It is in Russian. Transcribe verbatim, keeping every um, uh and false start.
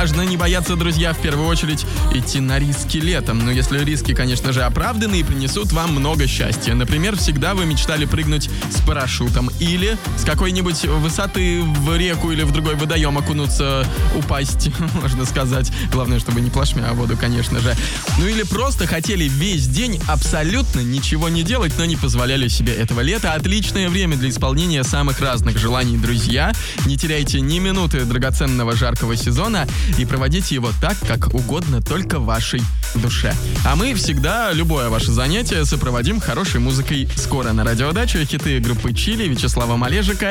важно не бояться, друзья, в первую очередь идти на риски летом. Но если риски, конечно же, оправданы и принесут вам много счастья. Например, всегда вы мечтали прыгнуть с парашютом или с какой-нибудь высоты в реку или в другой водоем окунуться, упасть, можно сказать. Главное, чтобы не плашмя, а воду, конечно же. Ну или просто хотели весь день абсолютно ничего не делать, но не позволяли себе этого. Лето — отличное время для исполнения самых разных желаний, друзья. Не теряйте ни минуты драгоценного жаркого сезона и проводите его так, как угодно, только вашей душе. А мы всегда любое ваше занятие сопроводим хорошей музыкой. Скоро на радиодаче хиты группы Чили, Вячеслава Малежика